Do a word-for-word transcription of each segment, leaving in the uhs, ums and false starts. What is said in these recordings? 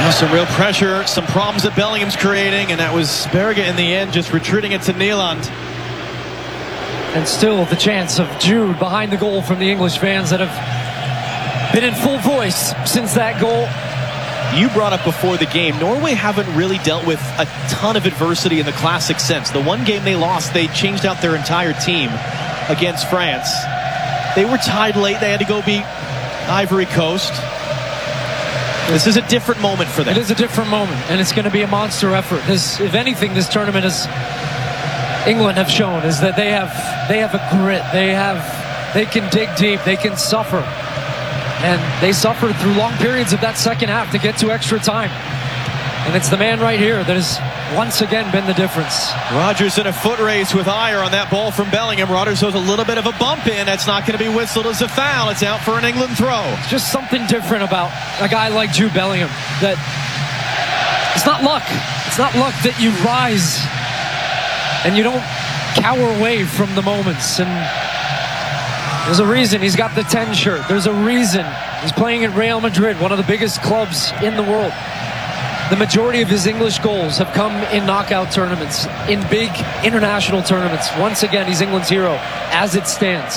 Some real pressure, some problems that Bellingham's creating, and that was Berge in the end just retreating it to Nyland. And still the chance of Jude behind the goal from the English fans that have been in full voice since that goal. You brought up before the game, Norway haven't really dealt with a ton of adversity in the classic sense. The one game they lost, they changed out their entire team against France. They were tied late. They had to go beat Ivory Coast. This is a different moment for them. It is a different moment, and it's going to be a monster effort. This, if anything, this tournament is England have shown is that they have they have a grit. They have they can dig deep. They can suffer, and they suffered through long periods of that second half to get to extra time. And it's the man right here that has once again been the difference. Rodgers in a foot race with Ajer on that ball from Bellingham. Rodgers throws a little bit of a bump in. That's not going to be whistled as a foul. It's out for an England throw. It's just something different about a guy like Jude Bellingham. That it's not luck. It's not luck that you rise and you don't cower away from the moments. And there's a reason he's got the ten shirt. There's a reason he's playing at Real Madrid, one of the biggest clubs in the world. The majority of his English goals have come in knockout tournaments, in big international tournaments. Once again, he's England's hero as it stands.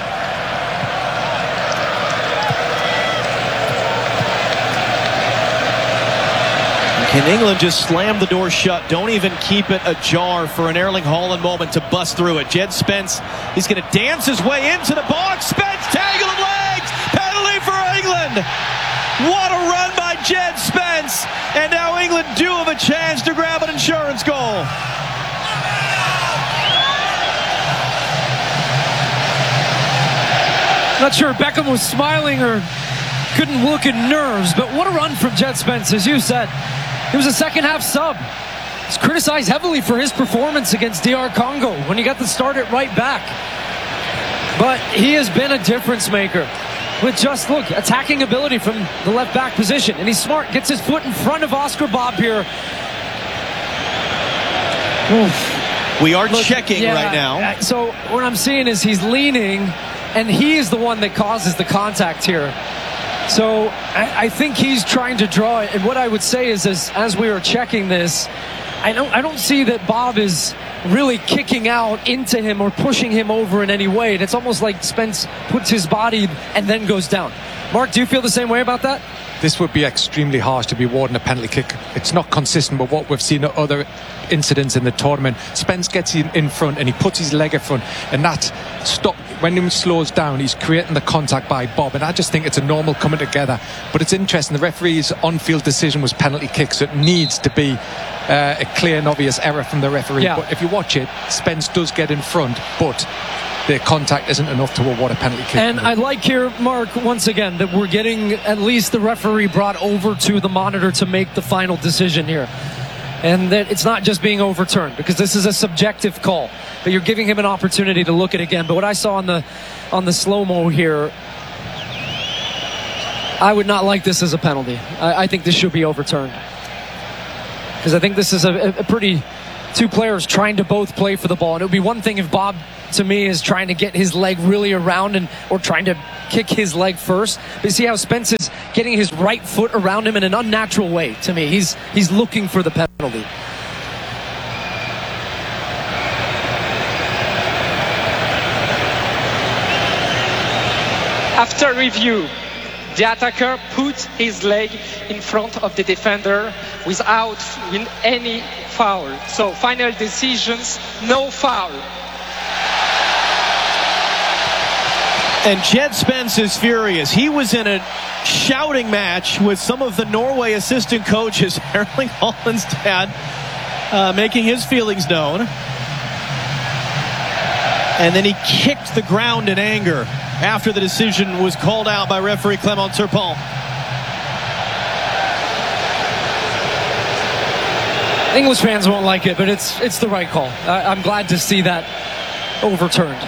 Can England just slam the door shut? Don't even keep it ajar for an Erling Haaland moment to bust through it. Jed Spence, he's going to dance his way into the box. Spence, tangle of legs, penalty for England. What a run by Jed Spence. And now England do have a chance to grab an insurance goal. Not sure if Beckham was smiling or couldn't look at nerves, but what a run from Jed Spence, as you said. He was a second half sub. He's criticized heavily for his performance against D R Congo when he got the start at right back. But he has been a difference maker with just, look, attacking ability from the left back position. And he's smart, gets his foot in front of Oscar Bob here. Oof. We are Look, checking yeah, right now. So what I'm seeing is he's leaning, and he is the one that causes the contact here. So I, I think he's trying to draw it. And what I would say is, as, as we are checking this, I don't, I don't see that Bob is really kicking out into him or pushing him over in any way. And it's almost like Spence puts his body and then goes down. Mark, do you feel the same way about that? This would be extremely harsh to be awarding a penalty kick. It's not consistent with what we've seen at other incidents in the tournament. Spence gets in, in front and he puts his leg in front, and that stop when he slows down, he's creating the contact by Bob, and I just think it's a normal coming together. But it's interesting, the referee's on-field decision was penalty kick, so it needs to be uh, a clear and obvious error from the referee. Yeah. But if you watch it, Spence does get in front, but the contact isn't enough to award a penalty kick. And I like here, Mark, once again, that we're getting at least the referee brought over to the monitor to make the final decision here. And that it's not just being overturned, because this is a subjective call, but you're giving him an opportunity to look at it again. But what I saw on the on the slow-mo here, I would not like this as a penalty. I, I think this should be overturned, because I think this is a, a pretty two players trying to both play for the ball. And it would be one thing if Bob, to me, is trying to get his leg really around and or trying to kick his leg first. But you see how Spence is getting his right foot around him in an unnatural way. To me, he's he's looking for the penalty. After review, the attacker put his leg in front of the defender without with any foul. So final decisions, no foul. And Jed Spence is furious. He was in a shouting match with some of the Norway assistant coaches, Erling Haaland's dad, uh, making his feelings known. And then he kicked the ground in anger after the decision was called out by referee Clement Turpin. English fans won't like it, but it's it's the right call. I, I'm glad to see that overturned.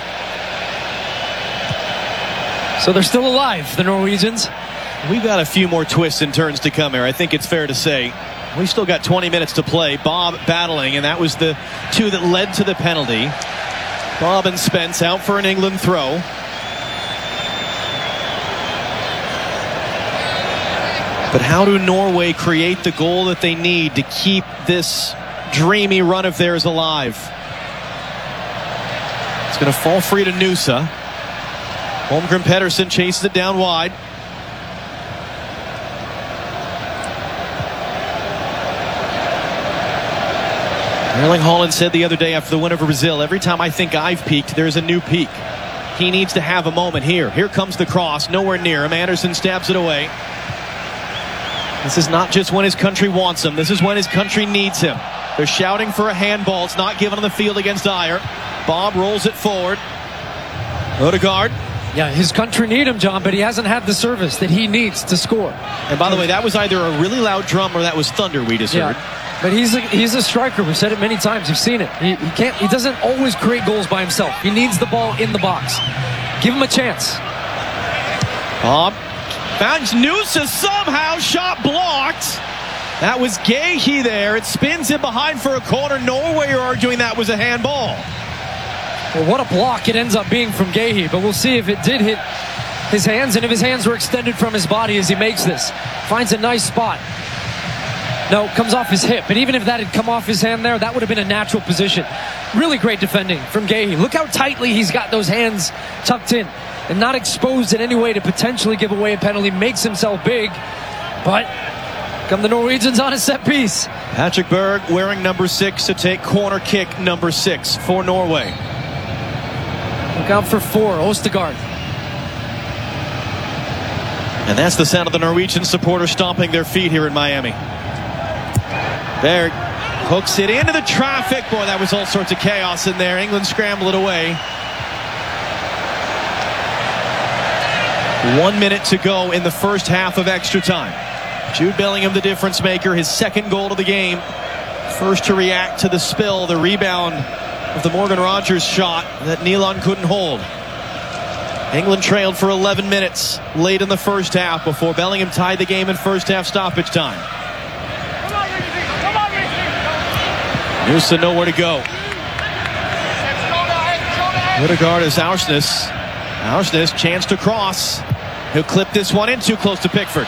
So they're still alive, the Norwegians. We've got a few more twists and turns to come here. I think it's fair to say we've still got twenty minutes to play. Bob battling, and that was the two that led to the penalty. Bob and Spence out for an England throw. But how do Norway create the goal that they need to keep this dreamy run of theirs alive? It's going to fall free to Nusa. Holmgren Pedersen chases it down wide. Erling Haaland said the other day after the win over Brazil, every time I think I've peaked, there's a new peak. He needs to have a moment here. Here comes the cross, nowhere near him. Anderson stabs it away. This is not just when his country wants him. This is when his country needs him. They're shouting for a handball. It's not given on the field against Ayer. Bob rolls it forward. Odegaard. Yeah, his country need him, John, but he hasn't had the service that he needs to score. And by the way, that was either a really loud drum or that was thunder we just Yeah. heard. But he's a, he's a striker. We've said it many times. You've seen it. He, he can't. He doesn't always create goals by himself. He needs the ball in the box. Give him a chance. Bob finds Nusa, somehow shot blocked. That was Gehi there. It spins in behind for a corner. Norway are arguing that was a handball. Well, what a block it ends up being from Gehi. But we'll see if it did hit his hands and if his hands were extended from his body as he makes this. Finds a nice spot. No, comes off his hip. But even if that had come off his hand there, that would have been a natural position. Really great defending from Gehi. Look how tightly he's got those hands tucked in and not exposed in any way to potentially give away a penalty. Makes himself big. But come the Norwegians on a set piece. Patrick Berg wearing number six to take corner kick number six for Norway. Look out for four, Østigård. And that's the sound of the Norwegian supporters stomping their feet here in Miami. Berg hooks it into the traffic. Boy, that was all sorts of chaos in there. England scramble it away. One minute to go in the first half of extra time. Jude Bellingham, the difference maker, his second goal of the game. First to react to the spill, the rebound of the Morgan Rogers shot that Nilan couldn't hold. England trailed for eleven minutes late in the first half before Bellingham tied the game in first half stoppage time. Nusa nowhere to go. Odegaard is Aursnes. Aursnes, chance to cross. He'll clip this one in, too close to Pickford.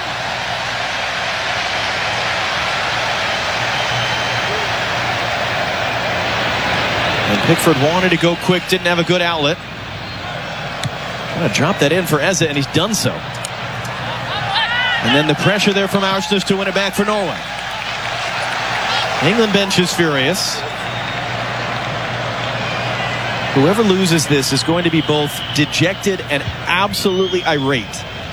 And Pickford wanted to go quick, didn't have a good outlet. Gonna drop that in for Eze, and he's done so. And then the pressure there from Aursnes to win it back for Norway. England bench is furious. Whoever loses this is going to be both dejected and absolutely irate.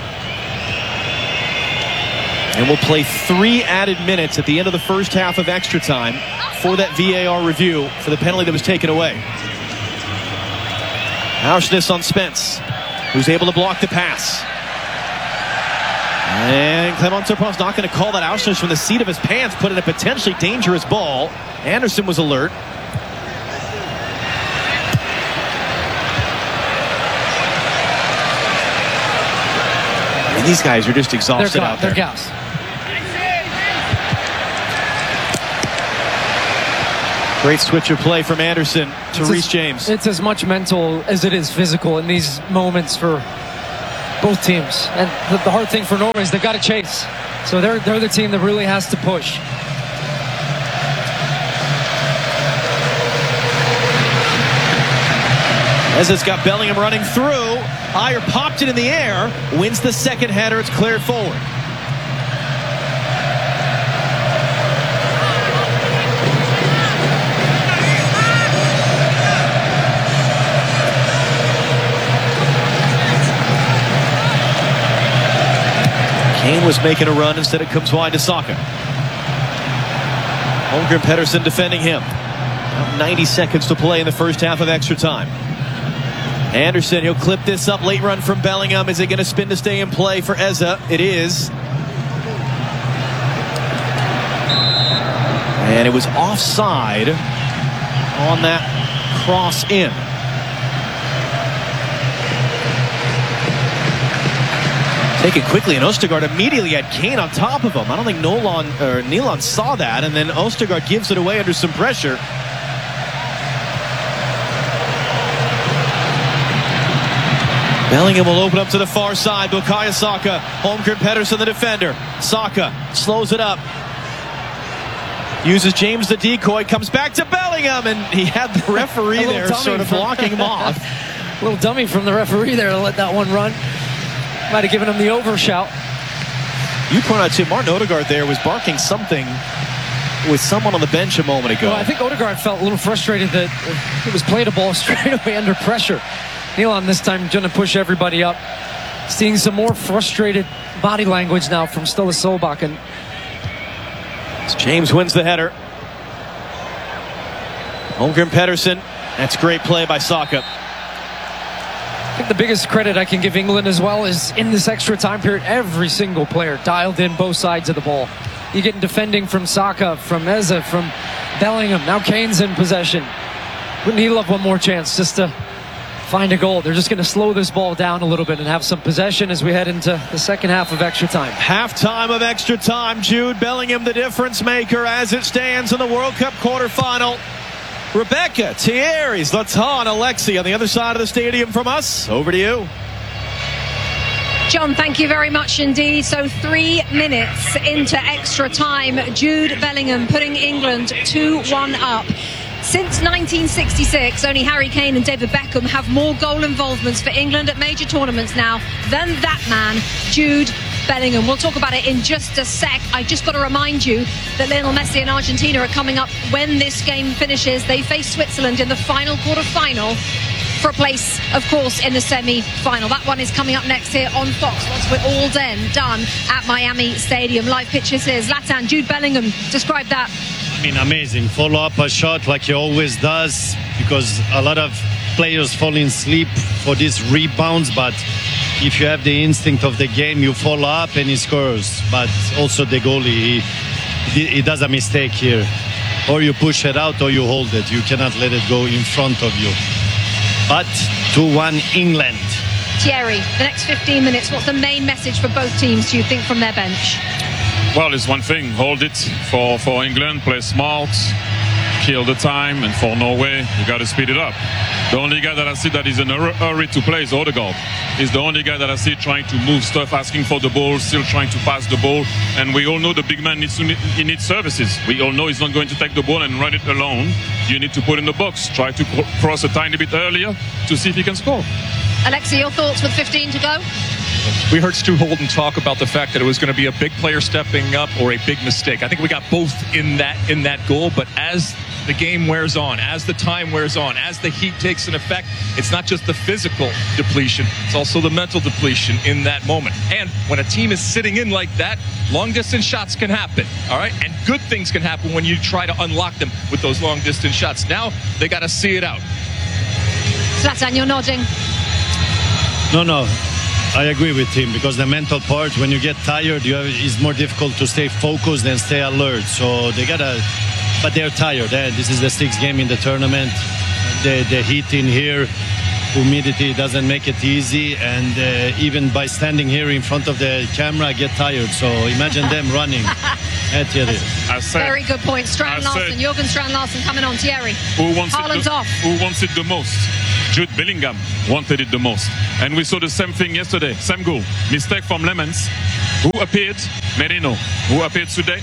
And we'll play three added minutes at the end of the first half of extra time for that V A R review for the penalty that was taken away. Aursnes on Spence, who's able to block the pass. And Clement Turpin's not going to call that. Aursnes from the seat of his pants put in a potentially dangerous ball. Anderson was alert. And these guys are just exhausted They're out there. They're gassed. Great switch of play from Anderson to It's Reece as, James. It's as much mental as it is physical in these moments for both teams. And the, the hard thing for Norway is they've got to chase. So they're, they're the team that really has to push. As it's got Bellingham running through. Ayer popped it in the air. Wins the second header. It's cleared forward. Kane was making a run. Instead it comes wide to Saka. Holmgren Pedersen defending him. About ninety seconds to play in the first half of extra time. Anderson, he'll clip this up. Late run from Bellingham. Is it going to spin to stay in play for Eze? It is. And it was offside on that cross in. Take it quickly, and Østigård immediately had Kane on top of him. I don't think Nolan or Nilan saw that, and then Østigård gives it away under some pressure. Bellingham will open up to the far side. Bukayo Saka, Holmgren Pedersen, the defender. Saka slows it up. Uses James the decoy, comes back to Bellingham, and he had the referee there sort of blocking him off. A little dummy from the referee there to let that one run. Might have given him the over shout. You point out too, Martin Odegaard there was barking something with someone on the bench a moment ago. Well, I think Odegaard felt a little frustrated that it was played a ball straight away under pressure. Milan this time going to push everybody up. Seeing some more frustrated body language now from Ståle Solbakken. James wins the header. Holmgren Pedersen. That's great play by Saka. I think the biggest credit I can give England as well is in this extra time period, every single player dialed in both sides of the ball. You're getting defending from Saka, from Eze, from Bellingham. Now Kane's in possession. Wouldn't he love one more chance just to find a goal? They're just going to slow this ball down a little bit and have some possession as we head into the second half of extra time. Half time of extra time. Jude Bellingham, the difference maker as it stands in the World Cup quarterfinal. Rebecca, Thierry, Zlatan, Alexi on the other side of the stadium from us. Over to you. John, thank you very much indeed. So three minutes into extra time, Jude Bellingham putting England two one up. Since nineteen sixty-six, only Harry Kane and David Beckham have more goal involvements for England at major tournaments now than that man, Jude Bellingham. We'll talk about it in just a sec. I just got to remind you that Lionel Messi and Argentina are coming up when this game finishes. They face Switzerland in the final quarter-final for a place, of course, in the semi-final. That one is coming up next here on Fox once we're all then done at Miami Stadium. Live pitches here. Zlatan, Jude Bellingham, describe that. I mean, amazing. Follow up a shot like he always does, because a lot of players fall in sleep for these rebounds, but if you have the instinct of the game, you follow up and he scores. But also the goalie, he, he does a mistake here. Or you push it out or you hold it. You cannot let it go in front of you. But two one England. Thierry, the next fifteen minutes, what's the main message for both teams, do you think, from their bench? Well, it's one thing, hold it for, for England, play smart, kill the time, and for Norway, you got to speed it up. The only guy that I see that is in a hurry to play is Odegaard. He's the only guy that I see trying to move stuff, asking for the ball, still trying to pass the ball. And we all know the big man needs to, he needs services. We all know he's not going to take the ball and run it alone. You need to put in the box, try to cross a tiny bit earlier to see if he can score. Alexi, your thoughts with fifteen to go? We heard Stu Holden talk about the fact that it was going to be a big player stepping up or a big mistake. I think we got both in that in that goal, but as the game wears on, as the time wears on, as the heat takes an effect, it's not just the physical depletion, it's also the mental depletion in that moment. And when a team is sitting in like that, long distance shots can happen, all right? And good things can happen when you try to unlock them with those long distance shots. Now they got to see it out. Zlatan, you're nodding. No, no. I agree with him, because the mental part, when you get tired, you have, it's more difficult to stay focused and stay alert. So they gotta, but they're tired. Eh? This is the sixth game in the tournament. The, the heat in here, humidity doesn't make it easy, and uh, even by standing here in front of the camera, I get tired. So imagine them running. Eh, Thierry? I said, Very good point. Strand I Larsen, said, Jurgen Strand Larsen coming on. Thierry. Who wants Haaland's it the, off. Who wants it the most? Jude Bellingham wanted it the most. And we saw the same thing yesterday. Same goal. Mistake from Lemans. Who appeared? Merino. Who appeared today?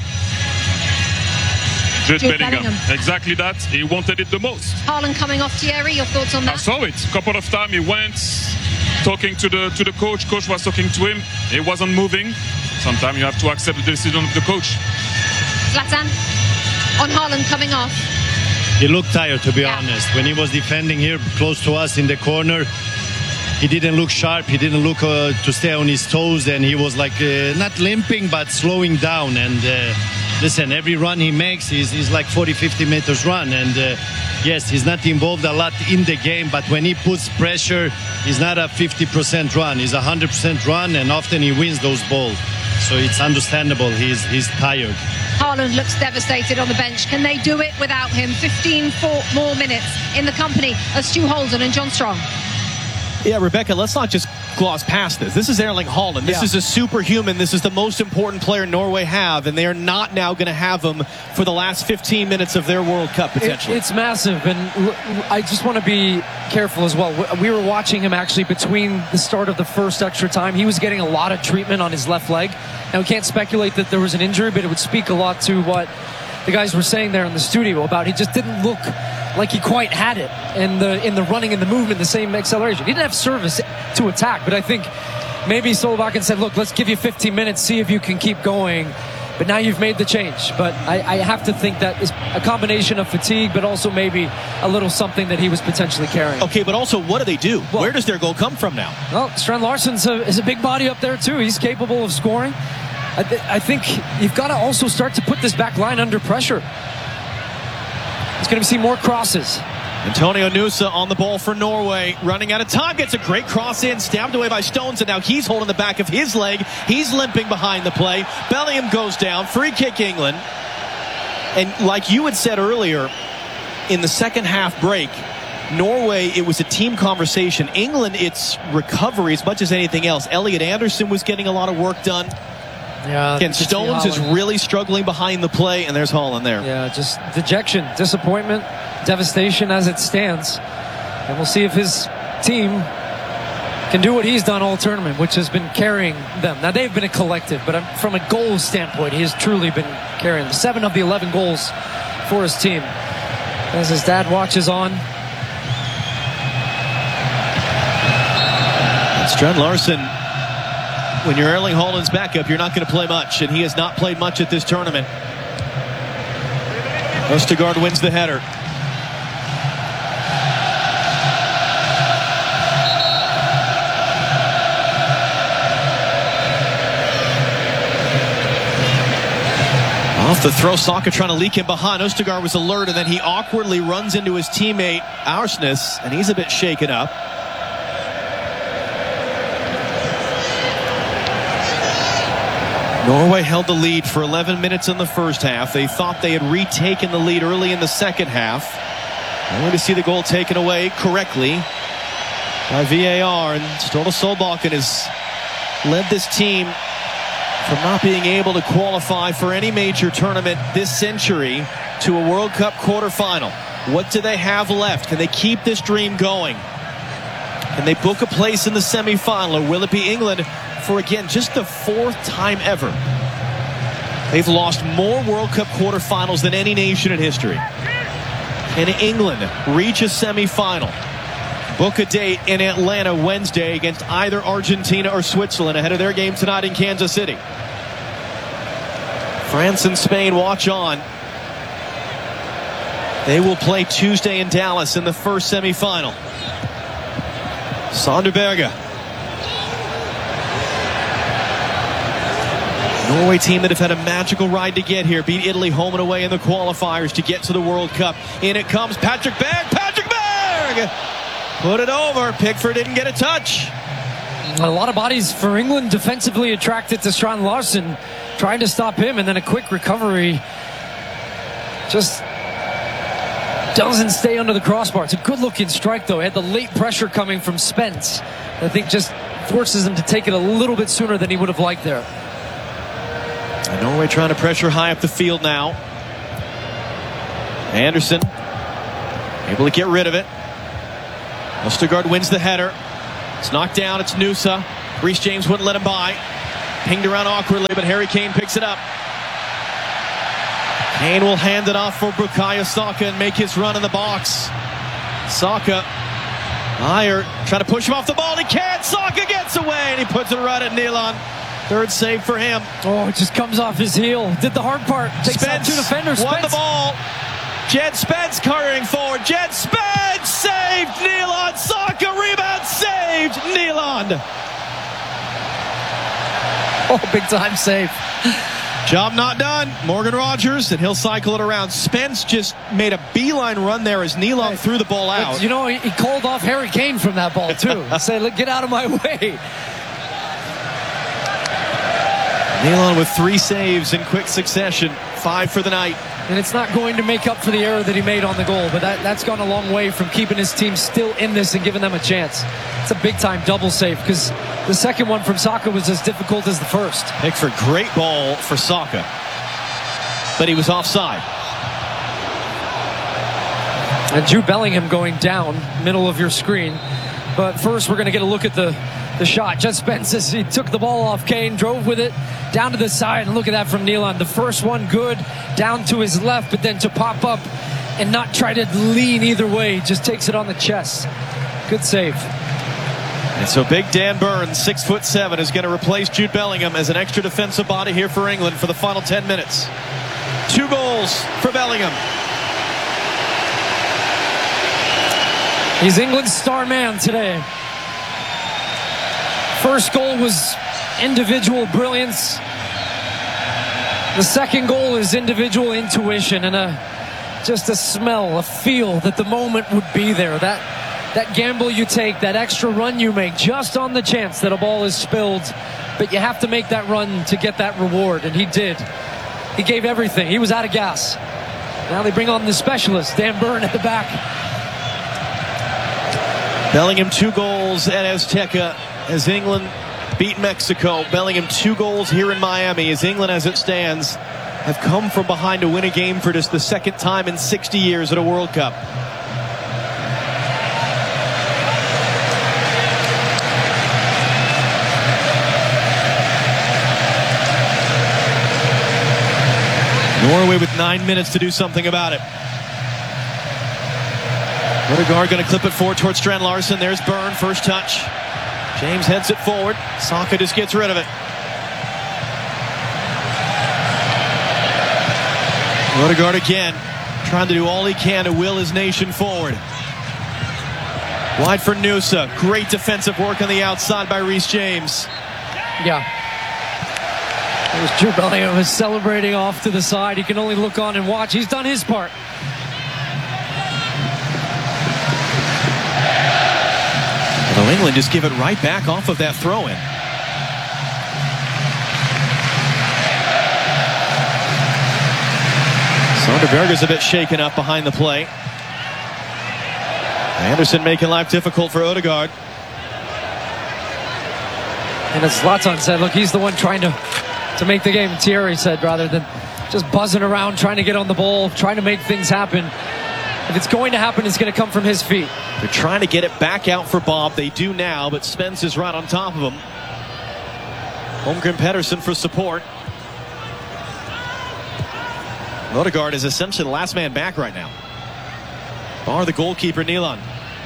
Jude, Jude Bellingham. Bellingham. Exactly that. He wanted it the most. Haaland coming off. Thierry, your thoughts on I that? saw it. A couple of times he went talking to the to the coach. Coach was talking to him. He wasn't moving. Sometimes you have to accept the decision of the coach. Zlatan, on Haaland coming off. He looked tired, to be Yeah. honest. When he was defending here close to us in the corner, he didn't look sharp. He didn't look uh, to stay on his toes, and he was like uh, not limping but slowing down. And uh, listen, every run he makes is, is like forty, fifty meters run. And uh, yes, he's not involved a lot in the game, but when he puts pressure, he's not a fifty percent run. He's a one hundred percent run, and often he wins those balls. So it's understandable he's, he's tired. Haaland looks devastated on the bench. Can they do it without him? fifteen more minutes in the company of Stu Holden and John Strong. Yeah, Rebecca, let's not just gloss past this. This is Erling Haaland. This Yeah. is a superhuman. This is the most important player Norway have, and they are not now going to have him for the last fifteen minutes of their World Cup, potentially. It, it's massive, and I just want to be careful as well. We were watching him actually between the start of the first extra time. He was getting a lot of treatment on his left leg. Now, we can't speculate that there was an injury, but it would speak a lot to what the guys were saying there in the studio about he just didn't look like he quite had it in the in the running and the movement, the same acceleration. He didn't have service to attack, but I think maybe Solbakken said, look, let's give you fifteen minutes, see if you can keep going. But now you've made the change. But I, I have to think that is a combination of fatigue, but also maybe a little something that he was potentially carrying. Okay, but also, what do they do? Well, Where does their goal come from now? Well, Strand Larsen's a, is a big body up there, too. He's capable of scoring. I, th- I think you've got to also start to put this back line under pressure. It's going to see more crosses. Antonio Nusa on the ball for Norway, running out of time, gets a great cross in, stabbed away by Stones, and now he's holding the back of his leg. He's limping behind the play. Bellingham goes down, free kick England. And like you had said earlier, in the second half break, Norway, it was a team conversation. England, it's recovery as much as anything else. Elliot Anderson was getting a lot of work done. Yeah, Again, Stones is really struggling behind the play, and there's Haaland there. Yeah, just dejection, disappointment, devastation as it stands. And we'll see if his team can do what he's done all tournament, which has been carrying them. Now, they've been a collective, but from a goal standpoint, he has truly been carrying them. Seven of the eleven goals for his team. As his dad watches on. And Strand Larsen, when you're Erling Haaland's backup, you're not going to play much, and he has not played much at this tournament. Østegård wins the header. Off the throw, Saka trying to leak him behind. Østegård was alert, and then he awkwardly runs into his teammate Aursnes, and he's a bit shaken up. Norway held the lead for eleven minutes in the first half. They thought they had retaken the lead early in the second half. Only to see the goal taken away correctly by V A R. And Ståle Solbakken has led this team from not being able to qualify for any major tournament this century to a World Cup quarterfinal. What do they have left? Can they keep this dream going? Can they book a place in the semifinal, or will it be England for, again, just the fourth time ever? They've lost more World Cup quarterfinals than any nation in history. Can England reach a semifinal? Book a date in Atlanta Wednesday against either Argentina or Switzerland ahead of their game tonight in Kansas City. France and Spain watch on. They will play Tuesday in Dallas in the first semifinal. Sander Berge. Norway team that have had a magical ride to get here. Beat Italy home and away in the qualifiers to get to the World Cup. In it comes Patrick Berg. Patrick Berg! Put it over. Pickford didn't get a touch. A lot of bodies for England defensively attracted to Strand Larsen, trying to stop him, and then a quick recovery. Just doesn't stay under the crossbar. It's a good-looking strike, though. He had the late pressure coming from Spence. I think just forces him to take it a little bit sooner than he would have liked there. And Norway trying to pressure high up the field now. Anderson able to get rid of it. Østegård wins the header. It's knocked down. It's Nusa. Reece James wouldn't let him by. Pinged around awkwardly, but Harry Kane picks it up. Kane will hand it off for Bukayo Saka and make his run in the box. Saka, Ayer trying to push him off the ball. He can't. Saka gets away, and he puts it right at Nyland. Third save for him. Oh, it just comes off his heel. Did the hard part. Takes out two defenders. Won Spence the ball. Jed Spence carrying forward. Jed Spence saved Nyland. Saka rebound saved Nyland. Oh, big time save. Job not done. Morgan Rogers, and he'll cycle it around. Spence just made a beeline run there as Nyland hey, threw the ball out. But, you know, he, he called off Harry Kane from that ball, too. Say, look, get out of my way. Nyland with three saves in quick succession five for the night. And it's not going to make up for the error that he made on the goal, but that, that's gone a long way from keeping his team still in this and giving them a chance. It's a big-time double save because the second one from Saka was as difficult as the first. Pickford, great ball for Saka, but he was offside. And Jude Bellingham going down, middle of your screen. But first, we're going to get a look at the, the shot. Jed Spence says he took the ball off Kane, drove with it down to the side, and look at that from Nyland. The first one good, down to his left, but then to pop up and not try to lean either way, just takes it on the chest. Good save. And so big Dan Burns, six foot seven, is going to replace Jude Bellingham as an extra defensive body here for England for the final ten minutes. Two goals for Bellingham. He's England's star man today. First goal was individual brilliance. The second goal is individual intuition and a just a smell, a feel that the moment would be there. That that gamble you take, that extra run you make just on the chance that a ball is spilled, but you have to make that run to get that reward, and he did. He gave everything. He was out of gas. Now they bring on the specialist, Dan Burn, at the back. Bellingham two goals at Azteca as England beat Mexico. Bellingham two goals here in Miami as England, as it stands, have come from behind to win a game for just the second time in sixty years at a World Cup. Norway with nine minutes to do something about it. Odegaard going to clip it forward towards Strand Larsen. There's Byrne, first touch. James heads it forward. Saka just gets rid of it. Odegaard again, trying to do all he can to will his nation forward. Wide for Nusa. Great defensive work on the outside by Reece James. Yeah. There's Jude Bellingham is celebrating off to the side. He can only look on and watch. He's done his part. Although England just give it right back off of that throw-in. Sonderberger's a bit shaken up behind the play. Anderson making life difficult for Odegaard. And as Zlatan said, look, he's the one trying to, to make the game, Thierry said, rather than just buzzing around, trying to get on the ball, trying to make things happen. If it's going to happen, it's going to come from his feet. They're trying to get it back out for Bob. They do now, but Spence is right on top of him. Holmgren Pedersen for support. Odegaard is essentially the last man back right now. Bar the goalkeeper, Nyland.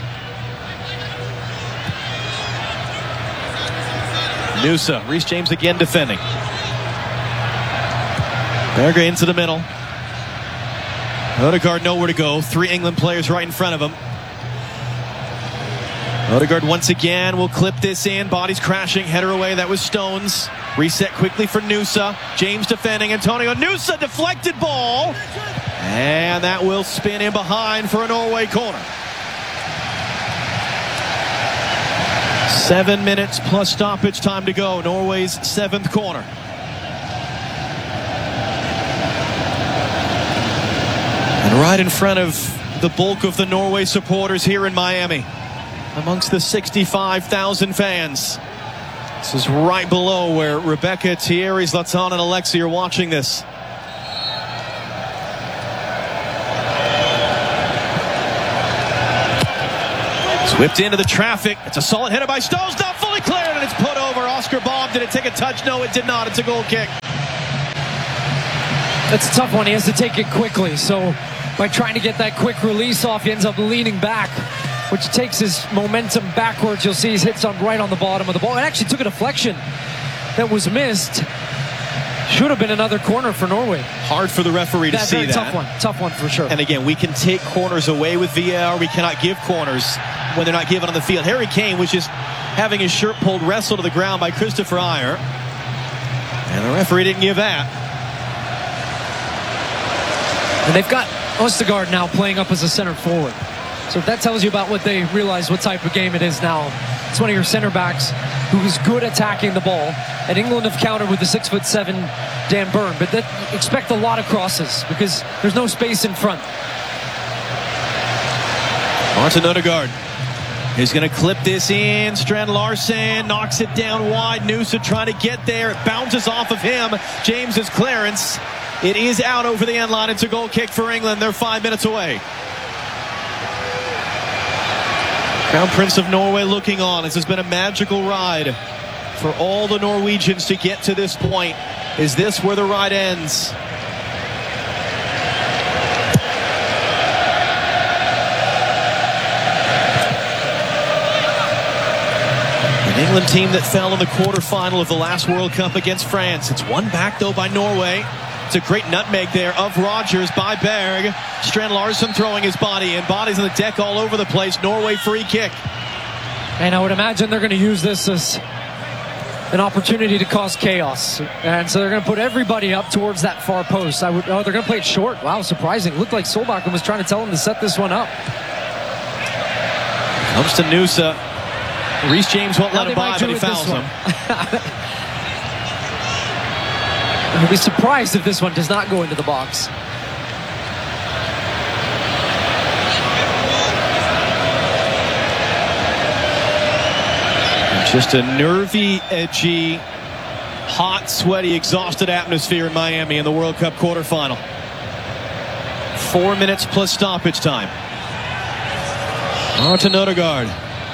Nusa, Reece James again defending. Berge into the middle. Odegaard nowhere to go. Three England players right in front of him. Odegaard once again will clip this in. Bodies crashing, header away. That was Stones. Reset quickly for Nusa. James defending. Antonio Nusa, deflected ball. And that will spin in behind for a Norway corner. Seven minutes plus stoppage time to go. Norway's seventh corner. And right in front of the bulk of the Norway supporters here in Miami, amongst the sixty-five thousand fans. This is right below where Rebecca, Thierry, Zlatan, and Alexi are watching this. It's whipped into the traffic. It's a solid header by Stones, not fully cleared, and it's put over. Oscar Bob, did it take a touch? No, it did not. It's a goal kick. That's a tough one. He has to take it quickly. So by trying to get that quick release off, he ends up leaning back, which takes his momentum backwards. You'll see he hits on right on the bottom of the ball. It actually took a deflection that was missed. Should have been another corner for Norway. Hard for the referee to That's see a that. Tough one. Tough one for sure. And again, we can take corners away with V A R. We cannot give corners when they're not given on the field. Harry Kane was just having his shirt pulled, wrestled to the ground by Christopher Ayer. And the referee didn't give that. And they've got Østigård now playing up as a center forward. So that tells you about what they realize, what type of game it is now. It's one of your center backs. who is good attacking the ball. And England have countered with the six foot seven Dan Burn. But that, expect a lot of crosses because there's no space in front. Martin Odegaard is going to clip this in. Strand Larsen knocks it down wide. Noosa trying to get there. It bounces off of him. James's clearance. It is out over the end line. It's a goal kick for England. They're five minutes away. Crown Prince of Norway looking on. This has been a magical ride for all the Norwegians to get to this point. Is this where the ride ends? An England team that fell in the quarterfinal of the last World Cup against France. It's won back, though, by Norway. It's a great nutmeg there of Rodgers by Berg. Strand Larsen throwing his body in. Bodies on the deck all over the place. Norway free kick. And I would imagine they're going to use this as an opportunity to cause chaos. And so they're going to put everybody up towards that far post. I would. Oh, they're going to play it short. Wow, surprising. Looked like Solbakken was trying to tell him to set this one up. Comes to Noosa. Reece James won't Now let him by, but he fouls him. I'll be surprised if this one does not go into the box. Just a nervy, edgy, hot, sweaty, exhausted atmosphere in Miami in the World Cup quarterfinal. Four minutes plus stoppage time. Martin Odegaard.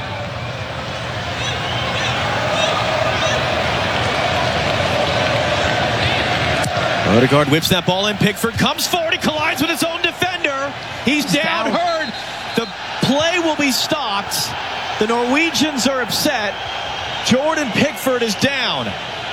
Odegaard whips that ball in. Pickford comes forward. He collides with his own defender. He's down, hurt. The play will be stopped. The Norwegians are upset. Jordan Pickford is down.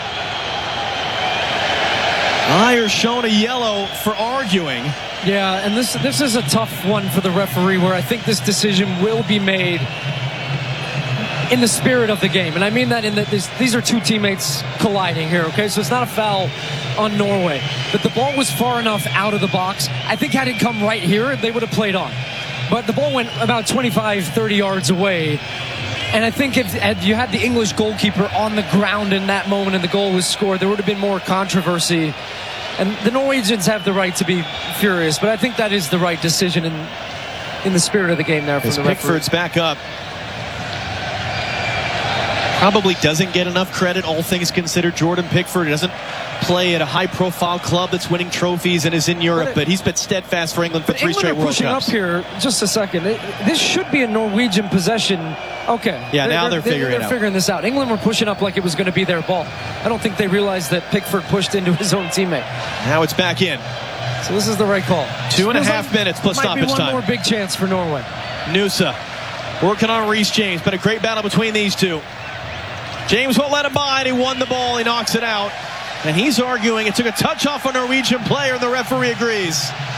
Ayer shown a yellow for arguing. Yeah, and this this is a tough one for the referee where I think this decision will be made in the spirit of the game. And I mean that in that this, these are two teammates colliding here, okay? So it's not a foul on Norway. But the ball was far enough out of the box. I think had it come right here, they would have played on. But the ball went about twenty-five, thirty yards away. And I think if had you had the English goalkeeper on the ground in that moment and the goal was scored, there would have been more controversy. And the Norwegians have the right to be furious, but I think that is the right decision in in the spirit of the game there. From As the Pickford's referee. back up. Probably doesn't get enough credit, all things considered. Jordan Pickford doesn't play at a high-profile club that's winning trophies and is in Europe, but, but he's been steadfast for England for three England straight World pushing Cups. Up here, just a second. It, this should be a Norwegian possession. Okay. Yeah, now they're, they're figuring they're it out. figuring this out. England were pushing up like it was going to be their ball. I don't think they realized that Pickford pushed into his own teammate. Now it's back in. So this is the right call. Two and a Feels half like minutes plus might stoppage be one time. more big chance for Norway. Noosa working on Reece James. Been a great battle between these two. James won't let him by, and he won the ball. He knocks it out. And he's arguing it took a touch off a Norwegian player, and the referee agrees.